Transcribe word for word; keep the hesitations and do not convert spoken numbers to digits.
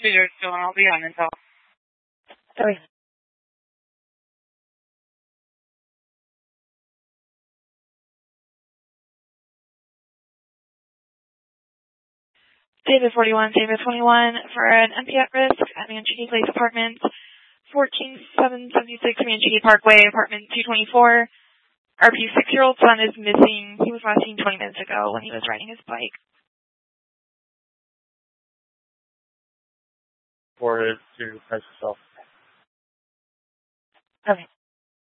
Peter still on. I'll be on until. Sorry. David forty-one, David twenty-one for an M P at risk at Manchini Place Apartments, fourteen seven seventy-six Manchini Parkway, apartment two twenty-four. R P's six-year-old son is missing. He was last seen twenty minutes ago when he was riding his bike. Forwarded to Price yourself. Okay.